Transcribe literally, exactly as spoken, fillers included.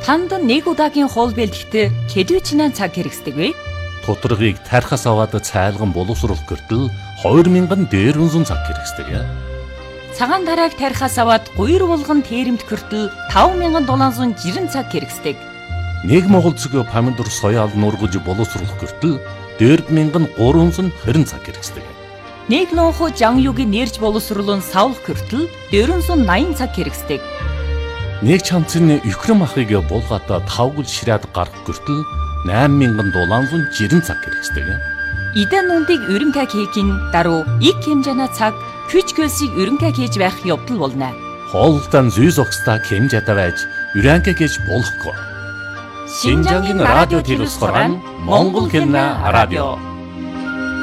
Танд нэг удаагийн хоол бэлтгэхэд хэдвэчнээ цаг хэрэгсдэг вэ? Тутаргыг тархаас аваад цайлган боловсруулах гэртэл хоёр мянган дээрвэн зуун цаг хэрэгсдэг. Цагаан дарааг тархаас аваад гуйр булган тэрэмт гэртэл таван мянган дулаан зуун жирэн цаг хэрэгсдэг. Нэг монгол цэг помидор соёал нургаж боловсруулах гэртэл дөрв мянган гурван зуун хорин цаг хэрэгсдэг. Нэг лонхо жангюгийн нэрж боловсруулан савлах гэртэл дөрвөн зуун наян цаг хэрэгсдэг. Нэг чамцны Украин махыг булгаатаа тавгал ширээд гарах гэртэл найман мянган дулаан зуун жирэн цаг хэрэгсдэг. Идэн нундыг өрөнгө хийхин даруй ик хэмжээний цаг хүч хөлсийг өрөнгө хийж байх явдал болно. Хоолтон зүй зогсдаа хэмжээтэй байж өрөнгө хийж болохгүй. Шинжангийн радио телевиз хорон Монгол хэлний радио.